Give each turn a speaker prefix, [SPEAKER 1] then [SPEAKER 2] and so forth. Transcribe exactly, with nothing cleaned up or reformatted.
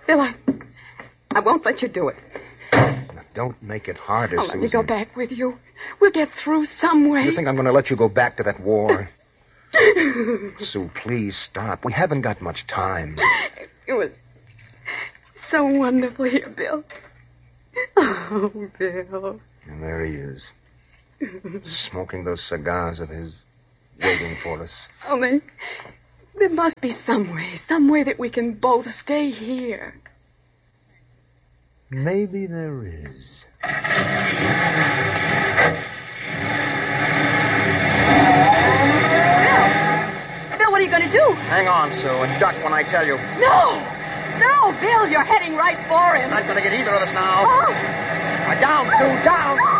[SPEAKER 1] Bill, I, I won't let you do it.
[SPEAKER 2] Now, don't make it harder,
[SPEAKER 1] Oh,
[SPEAKER 2] Susan.
[SPEAKER 1] let me go back with you. We'll get through some way.
[SPEAKER 2] You think I'm going to let you go back to that war? Sue, please stop. We haven't got much time.
[SPEAKER 1] It was so wonderful here, Bill. Oh, Bill.
[SPEAKER 2] And there he is. Smoking those cigars of his, waiting for us.
[SPEAKER 1] Oh, there, there must be some way, some way that we can both stay here.
[SPEAKER 2] Maybe there is.
[SPEAKER 1] Bill! Bill, what are you going to do?
[SPEAKER 2] Hang on, Sue, and duck when I tell you.
[SPEAKER 1] No! No, Bill, you're heading right for him.
[SPEAKER 2] I'm not going to get either of us now.
[SPEAKER 1] Oh!
[SPEAKER 2] Uh, down, Sue, down!